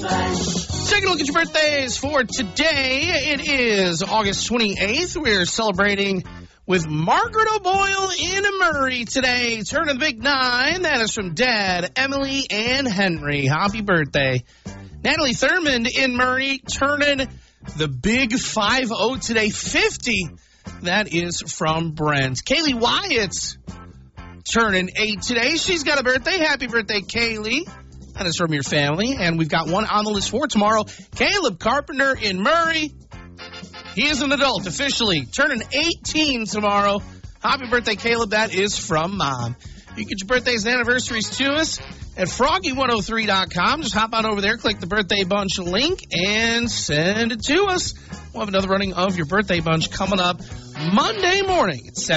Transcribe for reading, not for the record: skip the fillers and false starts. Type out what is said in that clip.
Take a look at your birthdays for today. It is August 28th. We're celebrating with Margaret O'Boyle in Murray today. Turning the big 9. That is from Dad, Emily, and Henry. Happy birthday. Natalie Thurmond in Murray turning the big 50 today. 50. That is from Brent. Kaylee Wyatt's turning 8 today. She's got a birthday. Happy birthday, Kaylee. That is from your family. And we've got one on the list for tomorrow. Caleb Carpenter in Murray. He is an adult officially, turning 18 tomorrow. Happy birthday, Caleb. That is from Mom. You get your birthdays and anniversaries to us at froggy103.com. Just hop on over there, click the Birthday Bunch link, and send it to us. We'll have another running of your Birthday Bunch coming up Monday morning at 7.